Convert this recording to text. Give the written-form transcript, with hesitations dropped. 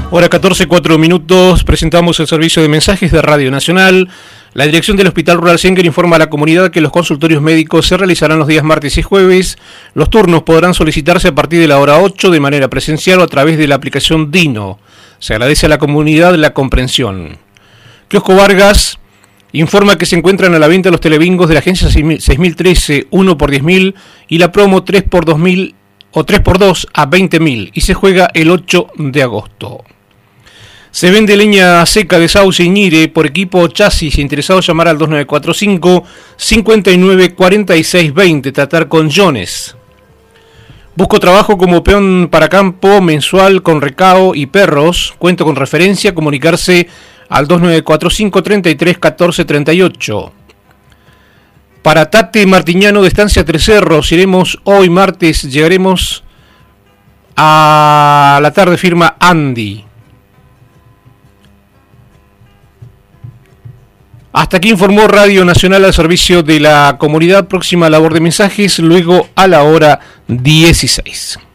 Hora 14, 4 minutos, presentamos el servicio de mensajes de Radio Nacional. La dirección del Hospital Rural Senker informa a la comunidad que los consultorios médicos se realizarán los días martes y jueves. Los turnos podrán solicitarse a partir de la hora 8 de manera presencial o a través de la aplicación Dino. Se agradece a la comunidad la comprensión. Kiosco Vargas informa que se encuentran a la venta los telebingos de la agencia 6013, 1 por 10.000 y la promo 3 por 2.000 o 3 por 2 a 20.000 y se juega el 8 de agosto. Se vende leña seca de sauce y ñire por equipo chasis. Interesados llamar al 2945 59 46 20. Tratar con Jones. Busco trabajo como peón para campo mensual con recao y perros. Cuento con referencia. Comunicarse al 2945 33 14 38. Para Tate Martiñano de Estancia Tres Cerros. Iremos hoy martes. Llegaremos a la tarde. Firma Andy. Hasta aquí informó Radio Nacional al servicio de la comunidad. Próxima labor de mensajes luego a la hora 16.